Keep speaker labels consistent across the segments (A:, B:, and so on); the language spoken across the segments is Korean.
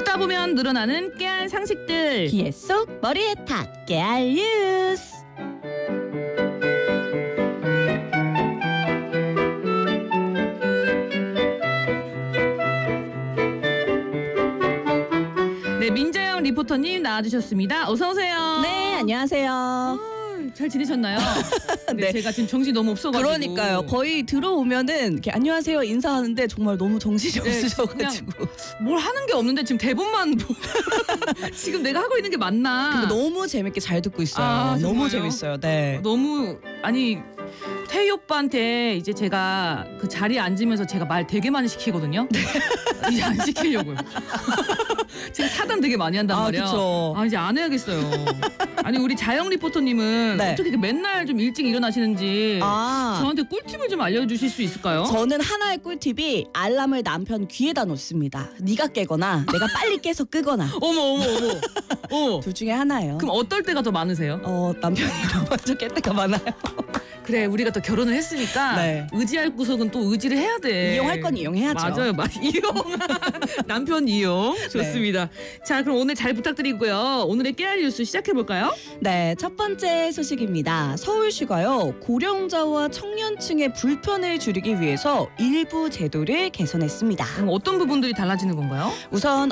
A: 듣다 보면 늘어나는 깨알 상식들.
B: 귀에 쏙 머리에 탁 깨알 뉴스.
A: 네, 민자영 리포터님 나와주셨습니다. 어서 오세요.
B: 네, 안녕하세요.
A: 잘 지내셨나요?
B: 네.
A: 제가 지금 정신이 너무 없어가지고.
B: 그러니까요. 거의 들어오면은 이렇게 안녕하세요 인사하는데 정말 너무 정신이
A: 네,
B: 없으셔가지고
A: 뭘 하는 게 없는데 지금 대본만 지금 내가 하고 있는 게 맞나?
B: 근데 너무 재밌게 잘 듣고 있어요.
A: 아,
B: 너무
A: 정말요?
B: 재밌어요. 네.
A: 너무 아니 태희 오빠한테 이제 제가 그 자리에 앉으면서 제가 말 되게 많이 시키거든요. 이제 안 시키려고요. 제가 사단 되게 많이 한단 말이야.
B: 그쵸.
A: 아 이제 안 해야겠어요. 아니 우리 자영 리포터님은
B: 네.
A: 어떻게 맨날 좀 일찍 일어나시는지
B: 아,
A: 저한테 꿀팁을 좀 알려주실 수 있을까요?
B: 저는 하나의 꿀팁이 알람을 남편 귀에다 놓습니다. 네가 깨거나 내가 빨리 깨서 끄거나
A: 어머.
B: 둘 중에 하나예요.
A: 그럼 어떨 때가 더 많으세요?
B: 남편이 먼저 깰 때가 많아요.
A: 그래 우리가 또 결혼을 했으니까
B: 네.
A: 의지할 구석은 또 의지를 해야 돼.
B: 이용할 건 이용해야죠.
A: 맞아요. 이용. 남편 이용. 좋습니다. 자 그럼 오늘 잘 부탁드리고요. 오늘의 깨알 뉴스 시작해볼까요?
B: 네, 첫 번째 소식입니다. 서울시가요 고령자와 청년층의 불편을 줄이기 위해서 일부 제도를 개선했습니다.
A: 어떤 부분들이 달라지는 건가요?
B: 우선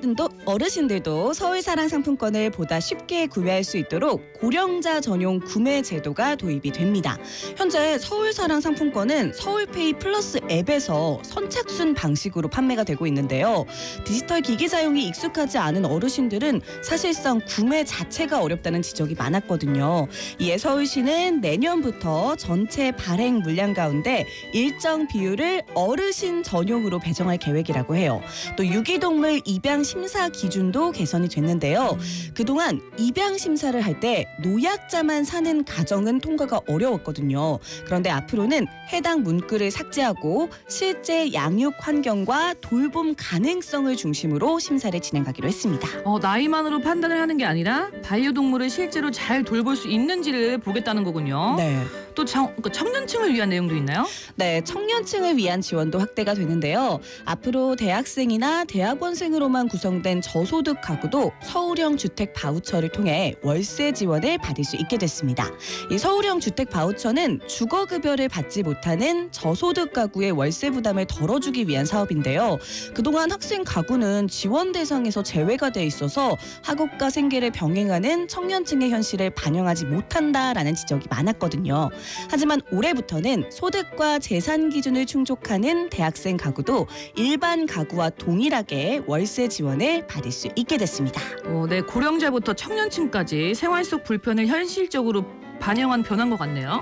B: 어르신들도 서울사랑 상품권을 보다 쉽게 구매할 수 있도록 고령자 전용 구매 제도가 도입이 됩니다. 현재 서울사랑 상품권은 서울페이 플러스 앱에서 선착순 방식으로 판매가 되고 있는데요. 디지털 기기 사용이 익숙하지 않은 어르신들은 사실상 구매 자체가 어렵다는 지적이 많았거든요. 이에 서울시는 내년부터 전체 발행 물량 가운데 일정 비율을 어르신 전용으로 배정할 계획이라고 해요. 또 유기동물 입양 심사 기준도 개선이 됐는데요. 그동안 입양 심사를 할 때 노약자만 사는 가정은 통과가 어려웠거든요. 그런데 앞으로는 해당 문구를 삭제하고 실제 양육 환경과 돌봄 가능성을 중심으로 심사를 진행하기로 했습니다.
A: 나이만으로 판단을 하는 게 아니라 반려동물을 실제로 잘 돌볼 수 있는지를 보겠다는 거군요.
B: 네.
A: 또 청년층을 위한 내용도 있나요?
B: 네, 청년층을 위한 지원도 확대가 되는데요. 앞으로 대학생이나 대학원생으로만 구성된 저소득 가구도 서울형 주택 바우처를 통해 월세 지원을 받을 수 있게 됐습니다. 이 서울형 주택 바우처는 주거급여를 받지 못하는 저소득 가구의 월세 부담을 덜어주기 위한 사업인데요. 그동안 학생 가구는 지원 대상에서 제외가 돼 있어서 학업과 생계를 병행하는 청년층의 현실을 반영하지 못한다라는 지적이 많았거든요. 하지만 올해부터는 소득과 재산 기준을 충족하는 대학생 가구도 일반 가구와 동일하게 월세 지원을 받을 수 있게 됐습니다.
A: 네, 고령자부터 청년층까지 생활 속 불편을 현실적으로 반영한 변화인 것 같네요.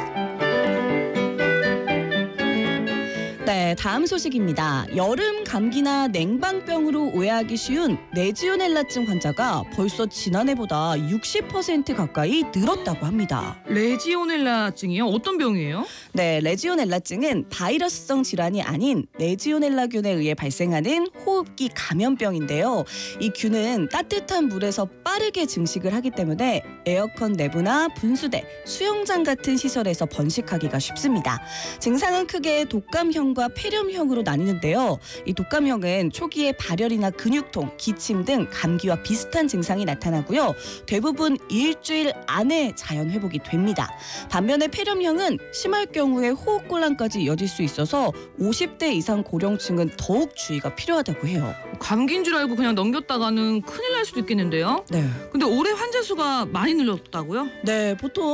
B: 네, 다음 소식입니다. 여름 감기나 냉방병으로 오해하기 쉬운 레지오넬라증 환자가 벌써 지난해보다 60% 가까이 늘었다고 합니다.
A: 레지오넬라증이요? 어떤 병이에요?
B: 네, 레지오넬라증은 바이러스성 질환이 아닌 레지오넬라균에 의해 발생하는 호흡기 감염병인데요. 이 균은 따뜻한 물에서 빠르게 증식을 하기 때문에 에어컨 내부나 분수대, 수영장 같은 시설에서 번식하기가 쉽습니다. 증상은 크게 독감형과 폐렴형으로 나뉘는데요. 이 독감형은 초기에 발열이나 근육통, 기침 등 감기와 비슷한 증상이 나타나고요. 대부분 일주일 안에 자연 회복이 됩니다. 반면에 폐렴형은 심할 경우에 호흡곤란까지 이어질 수 있어서 50대 이상 고령층은 더욱 주의가 필요하다고 해요.
A: 감기인 줄 알고 그냥 넘겼다가는 큰일 날 수도 있겠는데요.
B: 네.
A: 근데 올해 환자 수가 많이 늘었다고요?
B: 네, 보통